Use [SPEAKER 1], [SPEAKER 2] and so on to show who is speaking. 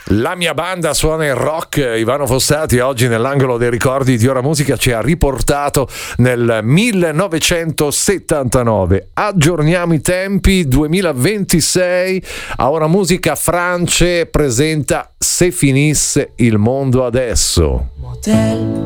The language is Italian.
[SPEAKER 1] La mia banda suona il rock. Ivano Fossati oggi nell'angolo dei ricordi di Ora Musica ci ha riportato nel 1979. Aggiorniamo i tempi, 2026. A Ora Musica France presenta Se finisse il mondo adesso.
[SPEAKER 2] Motel